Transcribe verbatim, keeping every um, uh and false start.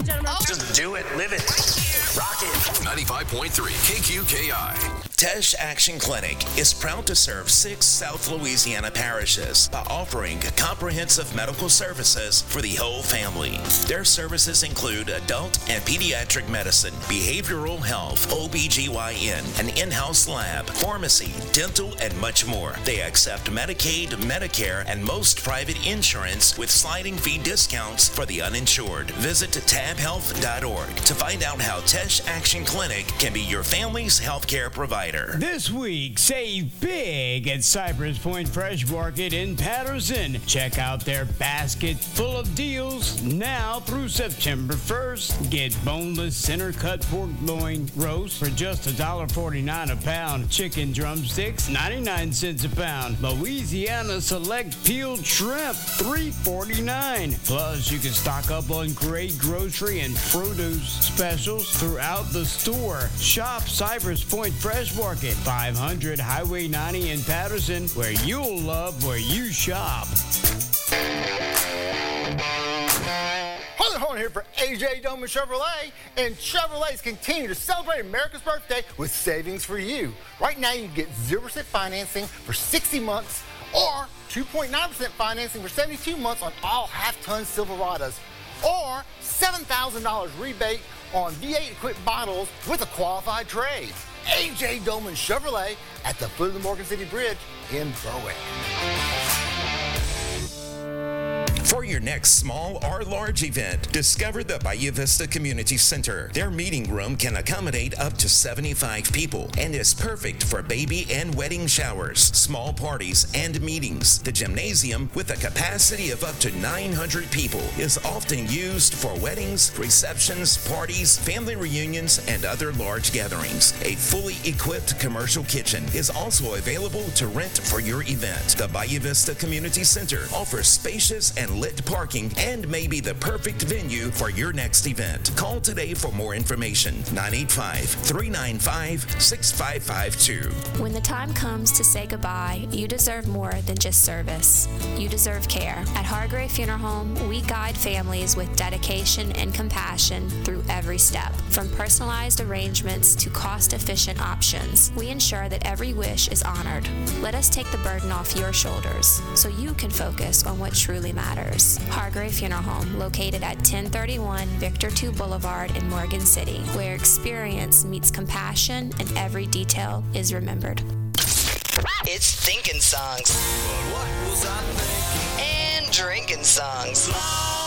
gentlemen. Oh. Just do it, live it, rock it. ninety-five point three K Q K I. Tesh Action Clinic is proud to serve six South Louisiana parishes by offering comprehensive medical services for the whole family. Their services include adult and pediatric medicine, behavioral health, O B G Y N, an in-house lab, pharmacy, dental, and much more. They accept Medicaid, Medicare, and most private insurance with sliding fee discounts for the uninsured. Visit tab health dot org to find out how Tesh Action Clinic can be your family's healthcare provider. This week, save big at Cypress Point Fresh Market in Patterson. Check out their basket full of deals now through September first. Get boneless center cut pork loin roast for just one dollar forty-nine a pound. Chicken drumsticks, ninety-nine cents a pound. Louisiana Select peeled shrimp, three forty-nine. Plus, you can stock up on great grocery and produce specials throughout the store. Shop Cypress Point Fresh Market, five hundred Highway ninety in Patterson, where you'll love where you shop. Harlan Horn here for A J Doman Chevrolet, and Chevrolets continue to celebrate America's birthday with savings for you. Right now, you can get zero percent financing for sixty months or two point nine percent financing for seventy-two months on all half-ton Silverados, or seven thousand dollars rebate on V eight equipped models with a qualified trade. A J Doman Chevrolet at the foot of the Morgan City Bridge in Berwick. For your next small or large event, discover the Bayou Vista Community Center. Their meeting room can accommodate up to seventy-five people and is perfect for baby and wedding showers, small parties, and meetings. The gymnasium, with a capacity of up to nine hundred people, is often used for weddings, receptions, parties, family reunions, and other large gatherings. A fully equipped commercial kitchen is also available to rent for your event. The Bayou Vista Community Center offers spacious and lit parking and may be the perfect venue for your next event. Call today for more information. nine eight five, three nine five, six five five two. When the time comes to say goodbye, you deserve more than just service. You deserve care. At Hargrave Funeral Home, we guide families with dedication and compassion through every step. From personalized arrangements to cost-efficient options, we ensure that every wish is honored. Let us take the burden off your shoulders so you can focus on what truly matters. Hargrave Funeral Home, located at ten thirty-one Victor two Boulevard in Morgan City, where experience meets compassion and every detail is remembered. It's thinking songs and drinking songs.